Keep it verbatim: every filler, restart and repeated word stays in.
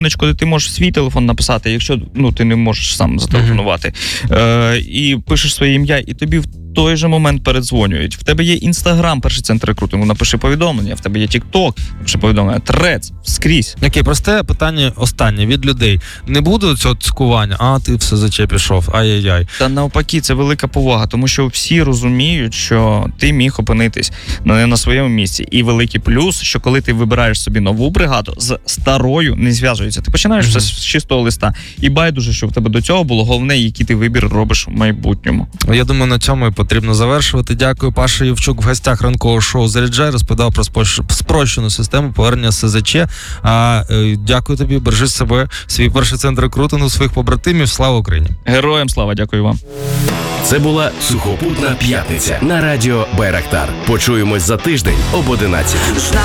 коли ти можеш свій телефон написати, якщо ну, ти не можеш сам зателефонувати, mm-hmm. е, і пишеш своє ім'я, і тобі в той же момент передзвонюють. В тебе є Інстаграм, перший центр рекрутингу, напиши повідомлення, в тебе є Тік-Ток, напиши повідомлення, Трец, скрізь. Окей, просте питання останнє від людей. Не буде цього цькування, а ти все СЗЧ пішов, ай-яй-яй. Та навпаки, це велика повага, тому що всі розуміють, що ти міг опинитись не на своєму місці. І великий плюс, що коли ти вибираєш собі нову бригаду, з старою не зв'язується. Ти починаєш mm-hmm. все з чистого листа. І байдуже, що в тебе до цього було, головне, який ти вибір робиш в майбутньому. Я думаю, на цьому і потрібно завершувати. Дякую. Паша Євчук в гостях ранкового шоу «Заряджай» розповідав про спрощену систему повернення СЗЧ. А, е, дякую тобі, бережи себе, свій перший центр рекрутингу, своїх побратимів. Слава Україні! Героям слава, дякую вам. Це була Сухопутна п'ятниця на радіо Байрактар. Почуємось за тиждень об одинадцятій.